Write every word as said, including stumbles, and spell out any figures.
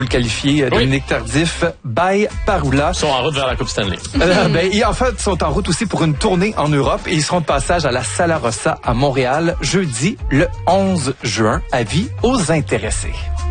le qualifier, Oui. Dominique Tardif, by Parula. Ils sont en route vers la Coupe Stanley. Euh, ben, et en fait, ils sont en route aussi pour une tournée en Europe et ils seront de passage à la Sala Rossa à Montréal jeudi le onze juin. Avis aux intéressés.